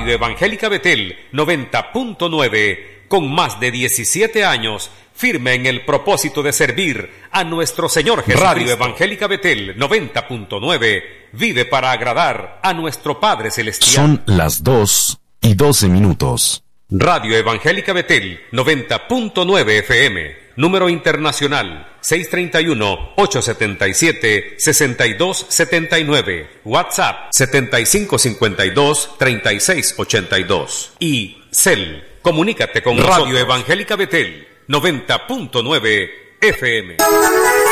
Radio Evangélica Betel 90.9, con más de 17 años, firme en el propósito de servir a nuestro Señor Jesucristo. Radio Evangélica Betel 90.9 vive para agradar a nuestro Padre Celestial. Son las 2:12. Radio Evangélica Betel 90.9 FM, número internacional 631-877-6279, WhatsApp 7552-3682 y CEL. Comunícate con Radio Evangélica Betel 90.9 FM.